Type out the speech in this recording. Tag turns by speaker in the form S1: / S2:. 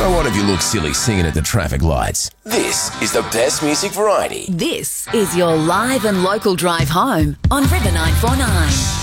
S1: So what if you look silly singing at the traffic lights? This is the best music variety.
S2: This is your live and local drive home on River 949.